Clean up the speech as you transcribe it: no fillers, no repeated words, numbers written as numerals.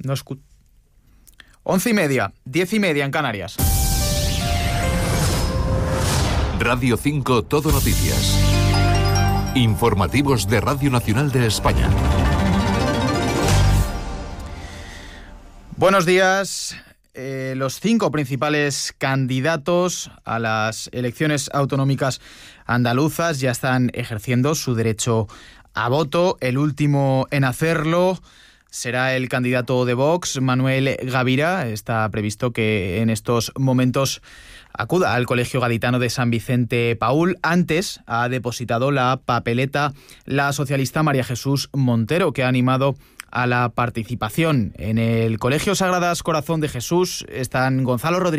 11:30, 10:30 en Canarias. Radio 5 Todo Noticias. Informativos de Radio Nacional de España. Buenos días. Los 5 principales candidatos a las elecciones autonómicas andaluzas ya están ejerciendo su derecho a voto. El último en hacerlo será el candidato de Vox, Manuel Gavira. Está previsto que en estos momentos acuda al Colegio Gaditano de San Vicente Paúl. Antes ha depositado la papeleta la socialista María Jesús Montero, que ha animado a la participación. En el Colegio Sagradas Corazón de Jesús están Gonzalo Rodríguez